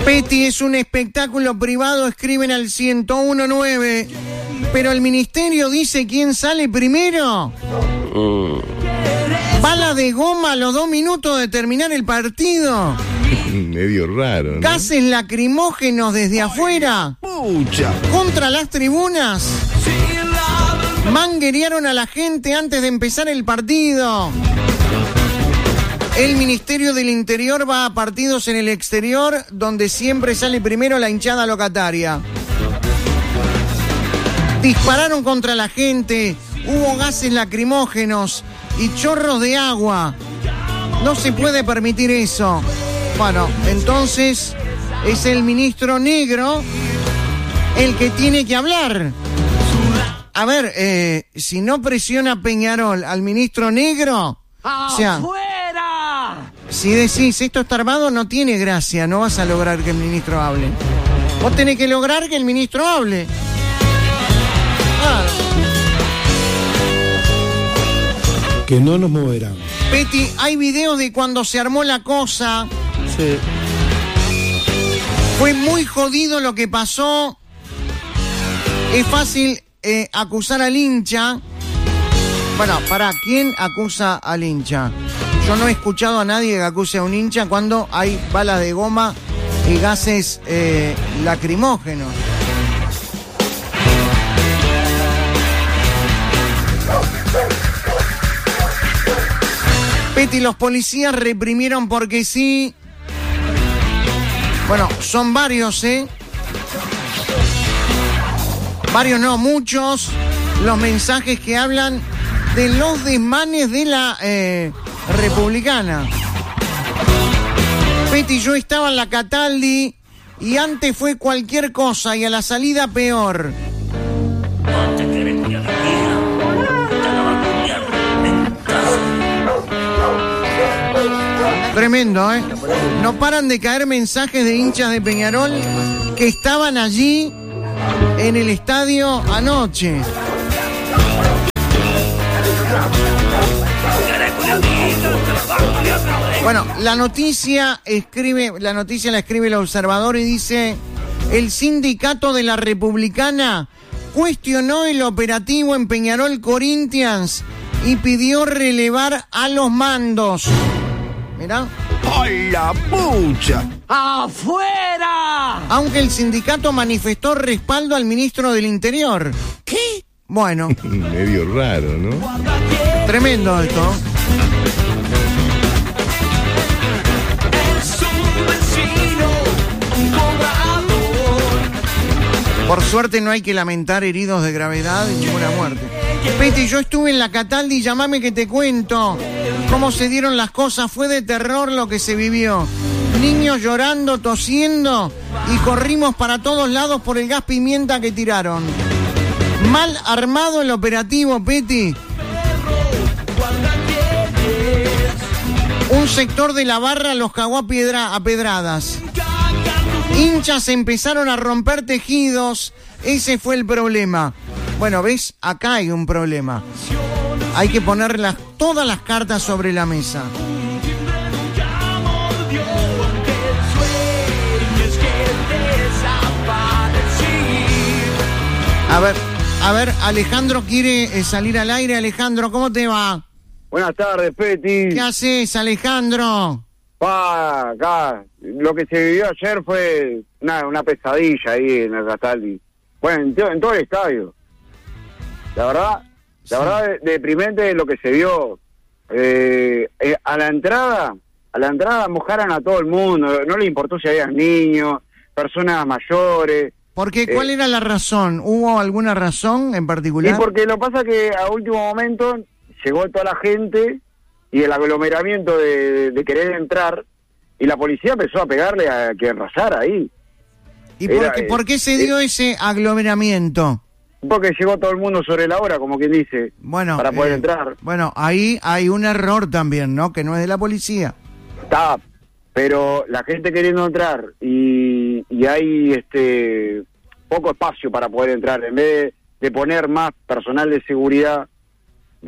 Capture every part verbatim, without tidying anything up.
Peti, es un espectáculo privado, escriben al ciento uno nueve. Pero el ministerio dice quién sale primero. Mm. Bala de goma a los dos minutos de terminar el partido. Medio raro, ¿no? Gases lacrimógenos desde afuera. Pucha. Contra las tribunas. Manguerearon a la gente antes de empezar el partido. El Ministerio del Interior va a partidos en el exterior, donde siempre sale primero la hinchada locataria. Dispararon contra la gente, hubo gases lacrimógenos y chorros de agua. No se puede permitir eso. Bueno, entonces es el ministro negro el que tiene que hablar. A ver, eh, si no presiona Peñarol al ministro negro, o sea, si decís esto está armado, no tiene gracia, no vas a lograr que el ministro hable. Vos tenés que lograr que el ministro hable. Claro. Que no nos moverán. Peti, hay videos de cuando se armó la cosa. Sí. Fue muy jodido lo que pasó. Es fácil eh, acusar al hincha. Bueno, ¿para quién acusa al hincha? Yo no he escuchado a nadie que acuse a un hincha cuando hay balas de goma y gases eh, lacrimógenos. Peti, los policías reprimieron porque sí. Bueno, son varios, ¿eh? Varios no, muchos. Los mensajes que hablan de los desmanes de la eh, Republicana. Peti, yo estaba en la Cataldi y antes fue cualquier cosa y a la salida peor. Tremendo, ¿eh? No paran de caer mensajes de hinchas de Peñarol que estaban allí en el estadio anoche. Bueno, la noticia escribe, la noticia la escribe El Observador y dice: el sindicato de la Republicana cuestionó el operativo en Peñarol Corinthians y pidió relevar a los mandos. Mirá. ¡Ay, la pucha! ¡Afuera! Aunque el sindicato manifestó respaldo al ministro del Interior. ¿Qué? Bueno. Medio raro, ¿no? Tremendo esto. Por suerte no hay que lamentar heridos de gravedad y ninguna muerte. Peti, yo estuve en la Cataldi, llamame que te cuento cómo se dieron las cosas. Fue de terror lo que se vivió. Niños llorando, tosiendo y corrimos para todos lados por el gas pimienta que tiraron. Mal armado el operativo, Peti. Un sector de la barra los cagó a, piedra, a pedradas. Hinchas empezaron a romper tejidos. Ese fue el problema. Bueno, ¿ves? Acá hay un problema. Hay que poner las, todas las cartas sobre la mesa. A ver, a ver, Alejandro quiere salir al aire. Alejandro, ¿cómo te va? Buenas tardes, Peti. ¿Qué haces, Alejandro? Pa, acá, lo que se vivió ayer fue una, una pesadilla ahí en el Cataldi. Bueno, en, to, en todo el estadio. La verdad, sí. la verdad, de, deprimente lo que se vio. Eh, eh, a la entrada, a la entrada mojaron a todo el mundo. No le importó si había niños, personas mayores. ¿Por qué? ¿Cuál eh, era la razón? ¿Hubo alguna razón en particular? Sí, porque lo pasa que a último momento llegó toda la gente y el aglomeramiento de, de, de querer entrar, y la policía empezó a pegarle a quien rayara ahí. ¿Y por, Era, qué, por qué se eh, dio ese aglomeramiento? Porque llegó todo el mundo sobre la hora, como quien dice, bueno, para poder eh, entrar. Bueno, ahí hay un error también, ¿no? Que no es de la policía. Está, pero la gente queriendo entrar y, y hay este poco espacio para poder entrar. En vez de, de poner más personal de seguridad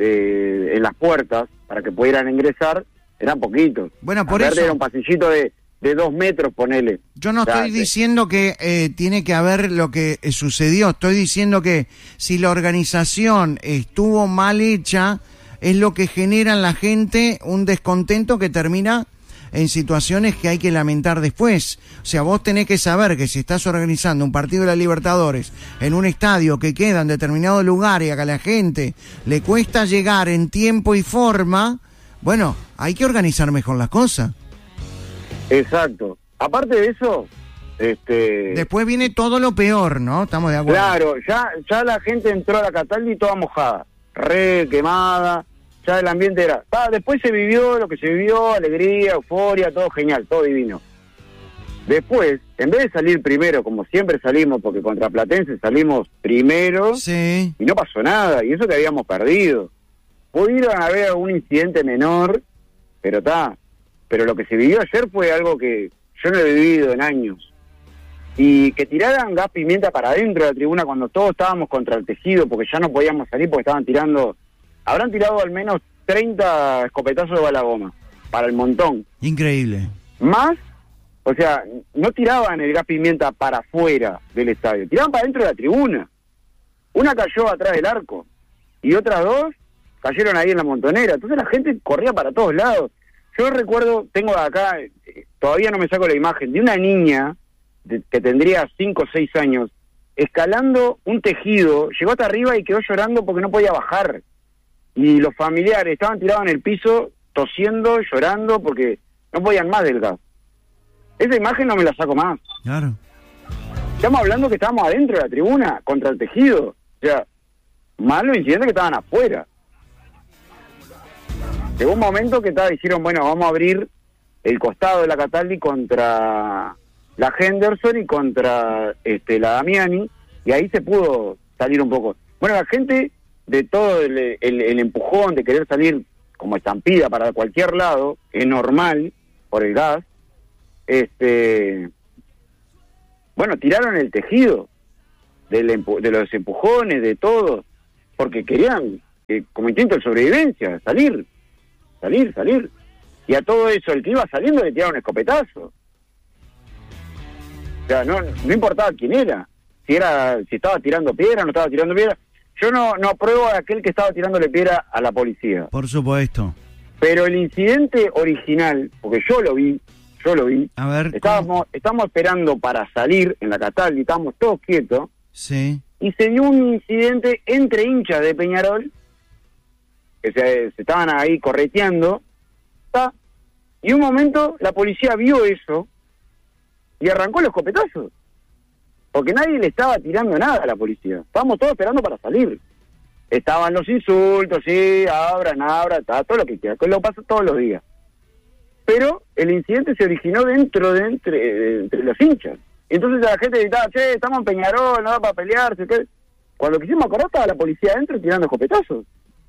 de, en las puertas para que pudieran ingresar, eran poquitos. Bueno, por Aparte eso... era un pasillito de, de dos metros, ponele. Yo no O sea, estoy diciendo que eh, tiene que haber lo que eh, sucedió, estoy diciendo que si la organización estuvo mal hecha, es lo que genera en la gente un descontento que termina en situaciones que hay que lamentar después. O sea, vos tenés que saber que si estás organizando un partido de la Libertadores en un estadio que queda en determinado lugar y a la gente le cuesta llegar en tiempo y forma, bueno, hay que organizar mejor las cosas. Exacto. Aparte de eso, este... Después viene todo lo peor, ¿no? Estamos de acuerdo. Claro, ya, ya la gente entró a la Cataldi toda mojada, re quemada, ya el ambiente era... Ah, después se vivió lo que se vivió, alegría, euforia, todo genial, todo divino. Después, en vez de salir primero, como siempre salimos, porque contra Platense salimos primero, sí, y no pasó nada, y eso que habíamos perdido. Pudieron haber algún incidente menor, pero está. Pero lo que se vivió ayer fue algo que yo no he vivido en años. Y que tiraran gas pimienta para adentro de la tribuna cuando todos estábamos contra el tejido, porque ya no podíamos salir porque estaban tirando... Habrán tirado al menos treinta escopetazos de bala goma, para el montón. increíble. Más, o sea, no tiraban el gas pimienta para afuera del estadio, tiraban para adentro de la tribuna. Una cayó atrás del arco, y otras dos cayeron ahí en la montonera. Entonces la gente corría para todos lados. Yo recuerdo, tengo acá, eh, todavía no me saco la imagen, de una niña de, que tendría cinco o seis años, escalando un tejido, llegó hasta arriba y quedó llorando porque no podía bajar. Y los familiares estaban tirados en el piso, tosiendo, llorando, porque no podían más del gas. Esa imagen no me la saco más. Claro. Estamos hablando que estábamos adentro de la tribuna, contra el tejido. O sea, más los incidentes que estaban afuera. Llegó un momento que dijeron, bueno, vamos a abrir el costado de la Cataldi contra la Henderson y contra este, la Damiani, y ahí se pudo salir un poco. Bueno, la gente, de todo el, el, el empujón de querer salir como estampida para cualquier lado, es normal, por el gas, este bueno, tiraron el tejido del empu- de los empujones, de todo, porque querían, eh, como intento de sobrevivencia, salir. Salir, salir. Y a todo eso, el que iba saliendo le tiraron un escopetazo. O sea, no, no importaba quién era. Si era, si estaba tirando piedra, no estaba tirando piedra. Yo no, no apruebo a aquel que estaba tirándole piedra a la policía. Por supuesto. Pero el incidente original, porque yo lo vi, yo lo vi. A ver. Estábamos, estábamos esperando para salir en la Cataldi, estábamos todos quietos. Sí. Y se dio un incidente entre hinchas de Peñarol, que se, se estaban ahí correteando, ¿tá? Y un momento la policía vio eso y arrancó los escopetazos, porque nadie le estaba tirando nada a la policía, estábamos todos esperando para salir. Estaban los insultos, sí, abran, abran, tá, todo lo que quiera, que lo pasa todos los días. Pero el incidente se originó dentro de entre, de, entre los hinchas. Entonces la gente gritaba, che, estamos en Peñarol, no da para pelearse, ¿qué? Cuando quisimos acordar estaba la policía adentro tirando escopetazos,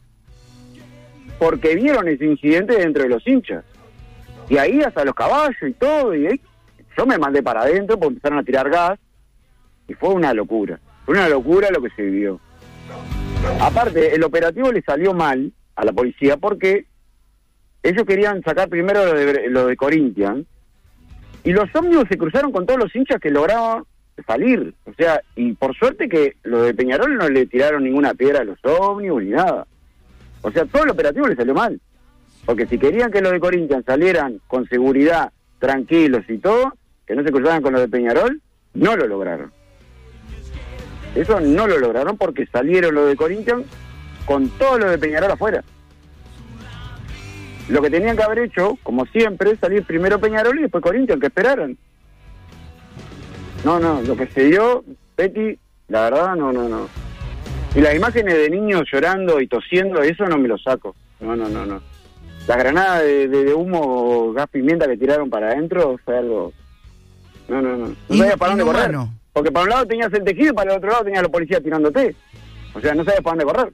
porque vieron ese incidente dentro de los hinchas. Y ahí hasta los caballos y todo, y ahí yo me mandé para adentro porque empezaron a tirar gas, y fue una locura. Fue una locura lo que se vivió. Aparte, el operativo le salió mal a la policía porque ellos querían sacar primero lo de, lo de Corinthians, y los ómnibus se cruzaron con todos los hinchas que lograban salir. O sea, y por suerte que los de Peñarol no le tiraron ninguna piedra a los ómnibus ni nada. O sea, todo el operativo le salió mal. Porque si querían que los de Corinthians salieran con seguridad, tranquilos y todo, que no se cruzaran con los de Peñarol, no lo lograron. Eso no lo lograron porque salieron los de Corinthians con todo lo de Peñarol afuera. Lo que tenían que haber hecho, como siempre, es salir primero Peñarol y después Corinthians, que esperaran. No, no, lo que se dio, Betty, la verdad, no, no, no. Y las imágenes de niños llorando y tosiendo, eso no me lo saco. No, no, no, no. Las granadas de, de, de humo o gas pimienta que tiraron para adentro fue algo... No, no, no. No sabías para dónde correr. Porque para un lado tenías el tejido y para el otro lado tenías a los policías tirándote. O sea, no sabías para dónde correr.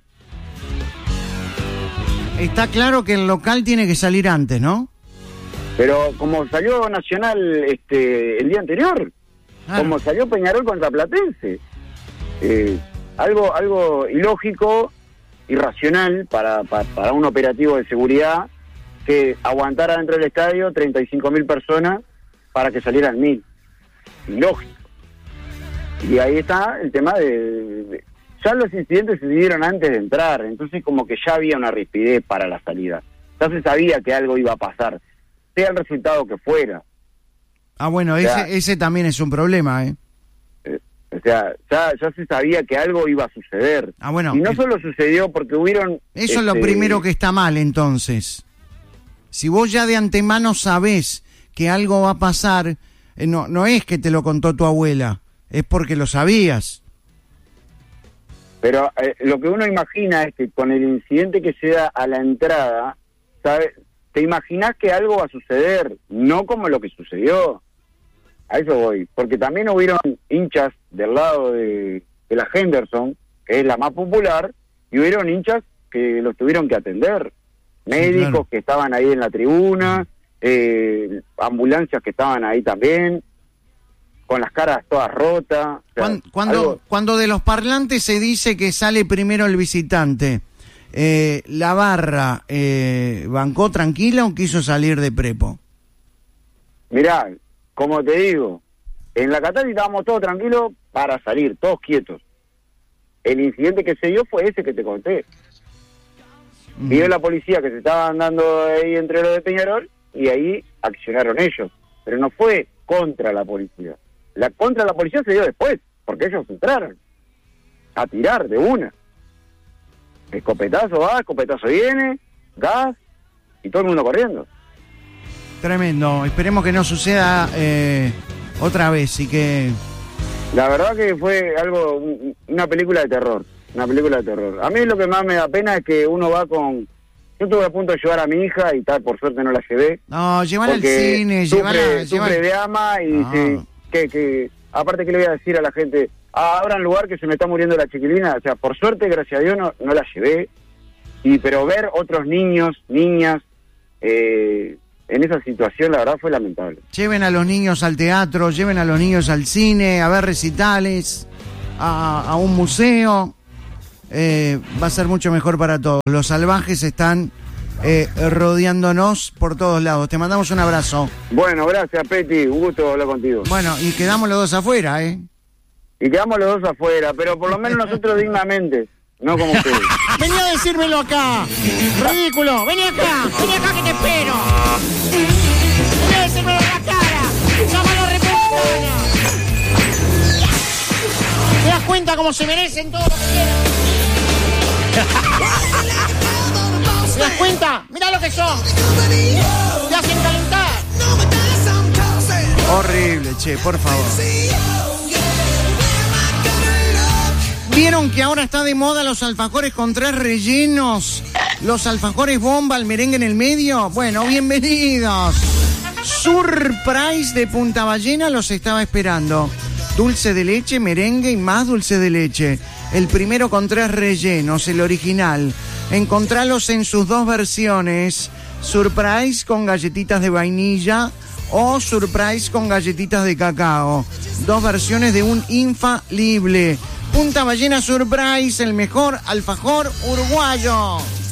Está claro que el local tiene que salir antes, ¿no? Pero como salió Nacional este el día anterior, ah. como salió Peñarol contra Platense, eh, algo algo ilógico, irracional para, para, para un operativo de seguridad que aguantara dentro del estadio treinta y cinco mil personas para que salieran mil. Ilógico. Y ahí está el tema de, de... Ya los incidentes se dieron antes de entrar, entonces como que ya había una rispidez para la salida. Ya se sabía que algo iba a pasar, sea el resultado que fuera. Ah, bueno, o sea, ese, ese también es un problema, ¿eh? eh o sea, ya, ya se sabía que algo iba a suceder. Ah, bueno. Y no eh, solo sucedió porque hubieron... Eso este... es lo primero que está mal, entonces. Si vos ya de antemano sabés que algo va a pasar, eh, no, no es que te lo contó tu abuela, es porque lo sabías. Pero eh, lo que uno imagina es que con el incidente que se da a la entrada, ¿sabes? Te imaginás que algo va a suceder, no como lo que sucedió. A eso voy, porque también hubieron hinchas del lado de, de la Henderson, que es la más popular, y hubieron hinchas que los tuvieron que atender. Médicos sí, claro. que estaban ahí en la tribuna, eh, ambulancias que estaban ahí también, con las caras todas rotas. O sea, cuando, cuando, algo... cuando de los parlantes se dice que sale primero el visitante, eh, ¿la barra eh, bancó tranquila o quiso salir de prepo? Mirá, como te digo, en la Catati estábamos todos tranquilos para salir, todos quietos. El incidente que se dio fue ese que te conté. Mm. Vio la policía que se estaban dando ahí entre los de Peñarol y ahí accionaron ellos. Pero no fue contra la policía. La contra la policía se dio después, porque ellos entraron a tirar de una. Escopetazo va, escopetazo viene, gas y todo el mundo corriendo. Tremendo, esperemos que no suceda eh, otra vez y que... La verdad que fue algo, una película de terror, una película de terror. A mí lo que más me da pena es que uno va con... Yo estuve a punto de llevar a mi hija y tal, por suerte no la llevé. No, llévala al cine, sufre, llévala... Sufre llévala... de ama y no. se, que, que... Aparte, que le voy a decir a la gente, ah, abran lugar que se me está muriendo la chiquilina. O sea, por suerte, gracias a Dios, no, no la llevé. Y pero ver otros niños, niñas... Eh, en esa situación, la verdad, fue lamentable. Lleven a los niños al teatro, lleven a los niños al cine, a ver recitales, a, a un museo. Eh, va a ser mucho mejor para todos. Los salvajes están eh, rodeándonos por todos lados. Te mandamos un abrazo. Bueno, gracias, Peti. Un gusto hablar contigo. Bueno, y quedamos los dos afuera, ¿eh? Y quedamos los dos afuera, pero por lo menos nosotros dignamente. No como ustedes. Vení a decírmelo acá. Ridículo. Vení acá. Vení acá que te espero. Vení a decírmelo en la cara. Llámalo republicana. ¿Te das cuenta cómo se merecen todo lo que quieren? ¿Te das cuenta? Mirá lo que son. Te hacen calentar. Horrible, che, por favor. ¿Vieron que ahora está de moda los alfajores con tres rellenos? Los alfajores bomba, el merengue en el medio. Bueno, bienvenidos. Surprise de Punta Ballena los estaba esperando. Dulce de leche, merengue y más dulce de leche. El primero con tres rellenos, el original. Encontralos en sus dos versiones. Surprise con galletitas de vainilla o Surprise con galletitas de cacao. Dos versiones de un infalible. Punta Ballena Surprise, el mejor alfajor uruguayo.